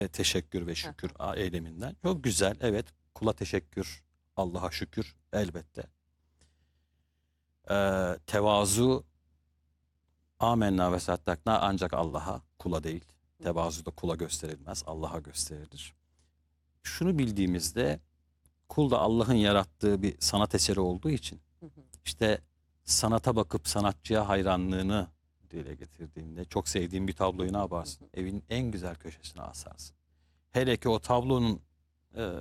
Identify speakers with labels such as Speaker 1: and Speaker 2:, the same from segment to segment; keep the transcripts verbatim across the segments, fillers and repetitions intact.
Speaker 1: E, teşekkür ve
Speaker 2: Hı
Speaker 1: şükür
Speaker 2: hı.
Speaker 1: a- eyleminden. Çok güzel. Evet. Kula teşekkür, Allah'a şükür elbette. Ee, tevazu, amenna ve saddakna, ancak Allah'a, kula değil.
Speaker 2: Hı hı.
Speaker 1: Tevazu da kula gösterilmez, Allah'a gösterilir. Şunu bildiğimizde, kul da Allah'ın yarattığı bir sanat eseri olduğu için,
Speaker 2: Hı hı.
Speaker 1: işte sanata bakıp sanatçıya hayranlığını dile getirdiğinde, çok sevdiğin bir
Speaker 2: Hı
Speaker 1: tabloyu ne
Speaker 2: hı. Hı
Speaker 1: yaparsın?
Speaker 2: hı.
Speaker 1: Evin en güzel köşesine asarsın. Hele ki o tablonun e,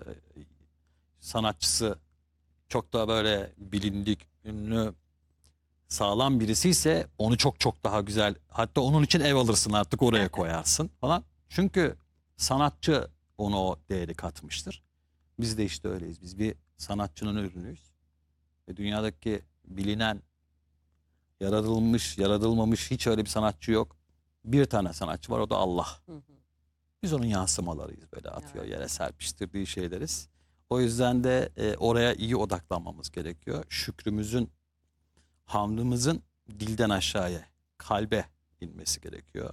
Speaker 1: sanatçısı çok da böyle bilindik, ünlü, sağlam birisi ise onu çok çok daha güzel, hatta onun için ev alırsın, artık oraya koyarsın falan. Çünkü sanatçı ona o değeri katmıştır. Biz de işte öyleyiz. Biz bir sanatçının ürünüyüz. Ve dünyadaki bilinen, yaratılmış, yaratılmamış hiç öyle bir sanatçı yok. Bir tane sanatçı var, o da Allah.
Speaker 2: Hı hı.
Speaker 1: Biz onun yansımalarıyız, böyle atıyor
Speaker 2: Evet.
Speaker 1: yere serpiştirdiği şeyleriz. O yüzden de e, oraya iyi odaklanmamız gerekiyor. Şükrümüzün, hamdımızın dilden aşağıya, kalbe inmesi gerekiyor.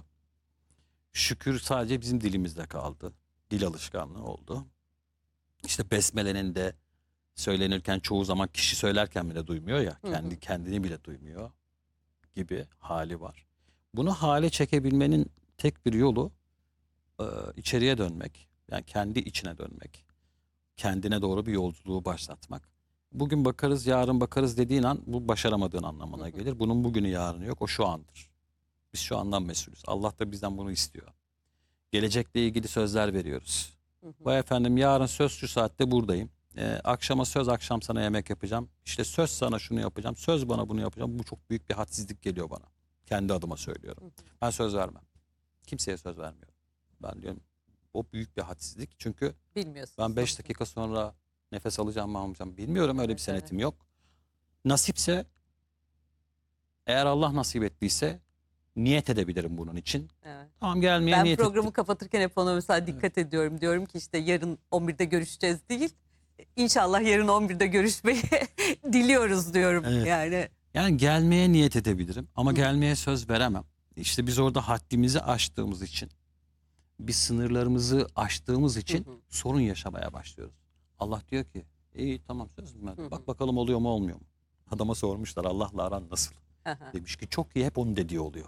Speaker 1: Şükür sadece bizim dilimizde kaldı. Dil alışkanlığı oldu. İşte Besmele'nin de söylenirken çoğu zaman kişi söylerken bile duymuyor ya,
Speaker 2: Hı hı.
Speaker 1: kendi kendini bile duymuyor gibi hali var. Bunu hale çekebilmenin tek bir yolu e, içeriye dönmek. Yani kendi içine dönmek. Kendine doğru bir yolculuğu başlatmak. Bugün bakarız, yarın bakarız dediğin an bu başaramadığın
Speaker 2: Hı
Speaker 1: anlamına
Speaker 2: hı.
Speaker 1: gelir. Bunun bugünü yarını yok, o şu andır. Biz şu andan mesulüz. Allah da bizden bunu istiyor. Gelecekle ilgili sözler veriyoruz.
Speaker 2: Hı hı.
Speaker 1: Vay efendim, yarın söz şu saatte buradayım. Ee, akşama söz, akşam sana yemek yapacağım. İşte söz sana şunu yapacağım. Söz bana bunu yapacağım. Bu çok büyük bir hadsizlik geliyor bana. Kendi adıma söylüyorum.
Speaker 2: Hı hı.
Speaker 1: Ben söz vermem. Kimseye söz vermiyorum. Ben diyorum o büyük bir hadsizlik. Çünkü
Speaker 2: Bilmiyorsunuz
Speaker 1: ben beş
Speaker 2: nasıl.
Speaker 1: dakika sonra nefes alacağım mı almayacağım bilmiyorum. Öyle bir
Speaker 2: Evet, evet.
Speaker 1: senetim yok. Nasipse, eğer Allah nasip ettiyse, niyet edebilirim bunun için.
Speaker 2: Evet.
Speaker 1: Tamam, gelmeye
Speaker 2: Ben
Speaker 1: niyet ettim.
Speaker 2: programı kapatırken hep ona mesela
Speaker 1: Evet.
Speaker 2: dikkat ediyorum. Diyorum ki işte yarın on birde görüşeceğiz değil. İnşallah yarın on birde görüşmeyi diliyoruz diyorum
Speaker 1: Evet.
Speaker 2: yani.
Speaker 1: Yani gelmeye niyet edebilirim ama
Speaker 2: Hı hı.
Speaker 1: gelmeye söz veremem. İşte biz orada haddimizi aştığımız için, biz sınırlarımızı aştığımız
Speaker 2: Hı
Speaker 1: için
Speaker 2: hı.
Speaker 1: sorun yaşamaya başlıyoruz. Allah diyor ki, iyi tamam, söz mü
Speaker 2: Hı
Speaker 1: verdin?
Speaker 2: hı.
Speaker 1: Bak bakalım oluyor mu olmuyor mu? Adama sormuşlar, Allah'la aran nasıl?
Speaker 2: Hı hı.
Speaker 1: Demiş ki çok iyi, hep onun dediği oluyor.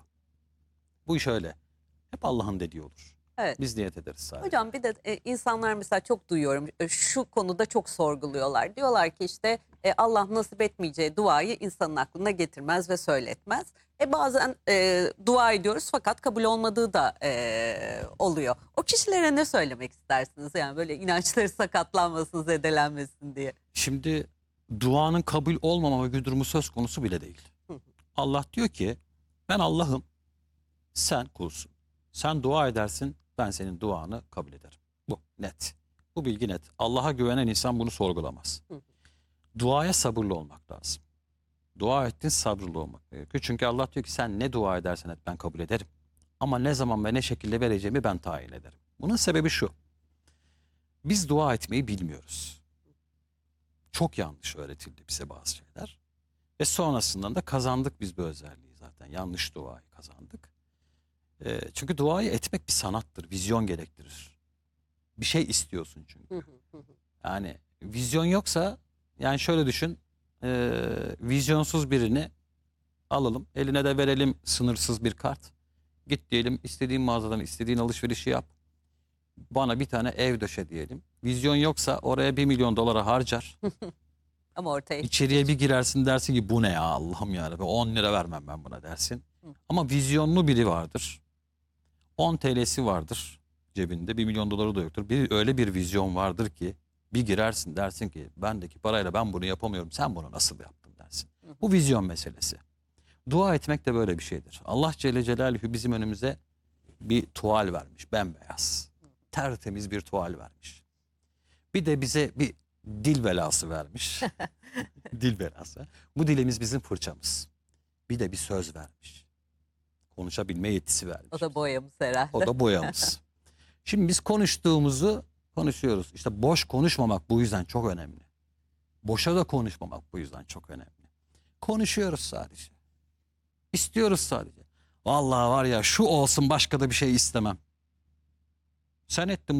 Speaker 1: Bu iş öyle. Hep Allah'ın dediği olur.
Speaker 2: Evet.
Speaker 1: Biz niyet ederiz sadece.
Speaker 2: Hocam bir de e, insanlar mesela çok duyuyorum e, şu konuda çok sorguluyorlar. Diyorlar ki işte e, Allah nasip etmeyeceği duayı insanın aklına getirmez ve söyletmez. E bazen e, dua ediyoruz fakat kabul olmadığı da e, oluyor. O kişilere ne söylemek istersiniz? Yani böyle inançları sakatlanmasın, zedelenmesin diye.
Speaker 1: Şimdi duanın kabul olmama bir durumu söz konusu bile değil.
Speaker 2: Hı hı.
Speaker 1: Allah diyor ki, ben Allah'ım, sen kulsun. Sen dua edersin, ben senin duanı kabul ederim. Bu net. Bu bilgi net. Allah'a güvenen insan bunu sorgulamaz.
Speaker 2: Hı hı.
Speaker 1: Duaya sabırlı olmak lazım. Dua ettin, sabırlı olmak gerekiyor. Çünkü Allah diyor ki, sen ne dua edersen et ben kabul ederim. Ama ne zaman ve ne şekilde vereceğimi ben tayin ederim. Bunun sebebi şu: biz dua etmeyi bilmiyoruz. Çok yanlış öğretildi bize bazı şeyler. Ve sonrasından da kazandık biz bu özelliği zaten. Yanlış duayı kazandık. E, çünkü duayı etmek bir sanattır, vizyon gerektirir. Bir şey istiyorsun
Speaker 2: Hı
Speaker 1: çünkü.
Speaker 2: hı. Hı hı.
Speaker 1: Yani vizyon yoksa, yani şöyle düşün, e, vizyonsuz birini alalım, eline de verelim sınırsız bir kart. Git diyelim, istediğin mağazadan istediğin alışverişi yap. Bana bir tane ev döşe diyelim. Vizyon yoksa oraya bir milyon dolara harcar.
Speaker 2: Ama ortaya
Speaker 1: İçeriye
Speaker 2: hiç.
Speaker 1: bir girersin, dersin ki bu ne ya, Allah'ım yarabbim, on lira vermem ben buna dersin.
Speaker 2: Hı.
Speaker 1: Ama vizyonlu biri vardır. on T L'si vardır cebinde, bir milyon doları da yoktur. Bir, öyle bir vizyon vardır ki bir girersin, dersin ki bendeki parayla ben bunu yapamıyorum, sen bunu nasıl yaptın dersin.
Speaker 2: Hı hı.
Speaker 1: Bu vizyon meselesi. Dua etmek de böyle bir şeydir. Allah Celle Celaluhu bizim önümüze bir tuval vermiş, bembeyaz. Tertemiz bir tuval vermiş. Bir de bize bir dil belası vermiş. Dil belası. Bu dilimiz bizim fırçamız. Bir de bir söz vermiş. Konuşabilme yetisi
Speaker 2: O
Speaker 1: vermiş.
Speaker 2: da boyamız
Speaker 1: O
Speaker 2: herhalde.
Speaker 1: da boyamız. Şimdi biz konuştuğumuzu konuşuyoruz. İşte boş konuşmamak bu yüzden çok önemli. Boşa da konuşmamak bu yüzden çok önemli. Konuşuyoruz sadece. İstiyoruz sadece. Vallahi var ya, şu olsun, başka da bir şey istemem. Sen ettin